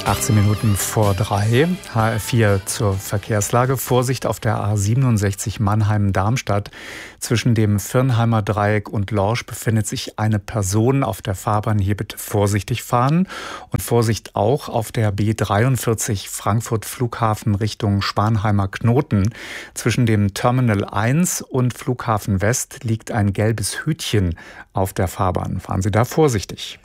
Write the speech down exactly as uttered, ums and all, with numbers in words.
achtzehn Minuten vor drei, H F vier zur Verkehrslage. Vorsicht auf der A siebenundsechzig Mannheim-Darmstadt. Zwischen dem Virnheimer Dreieck und Lorsch befindet sich eine Person auf der Fahrbahn. Hier bitte vorsichtig fahren. Und Vorsicht auch auf der B dreiundvierzig Frankfurt Flughafen Richtung Spanheimer Knoten. Zwischen dem Terminal eins und Flughafen West liegt ein gelbes Hütchen auf der Fahrbahn. Fahren Sie da vorsichtig.